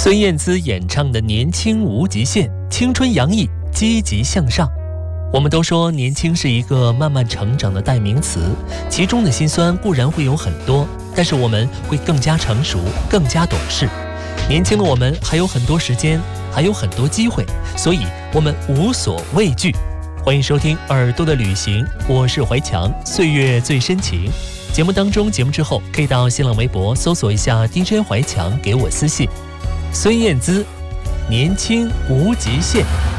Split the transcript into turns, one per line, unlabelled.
孙燕姿演唱的《年轻无极限》，青春洋溢，积极向上。我们都说年轻是一个慢慢成长的代名词，其中的辛酸固然会有很多，但是我们会更加成熟，更加懂事。年轻的我们还有很多时间，还有很多机会，所以我们无所畏惧。欢迎收听耳朵的旅行，我是怀强，岁月最深情。节目当中，节目之后可以到新浪微博搜索一下 DJ 怀强，给我私信。孙燕姿，年轻无极限。